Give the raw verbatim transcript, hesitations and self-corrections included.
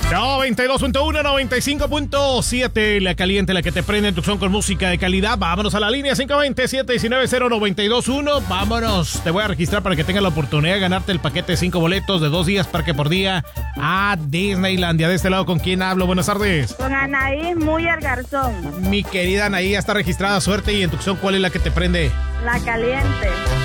noventa y dos punto uno, noventa y cinco punto siete, la caliente, la que te prende en Tucson con música de calidad. Vámonos a la línea cinco dos cero, siete uno nueve, cero nueve dos uno. Vámonos, te voy a registrar para que tengas la oportunidad de ganarte el paquete de cinco boletos de dos días parque por día a Disneylandia. De este lado, ¿con quién hablo? Buenas tardes. Con Anaí Muyer Garzón. Mi querida Anaí, ya está registrada, suerte. Y en Tucson, ¿cuál es la que te prende? La caliente.